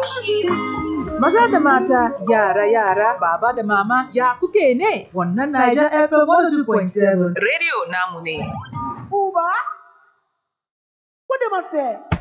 Maza da mata, yara, baba da mama, ya kuke ne? Wannan Niger FM 102.7 Radio namu ne. Uba, what am I say?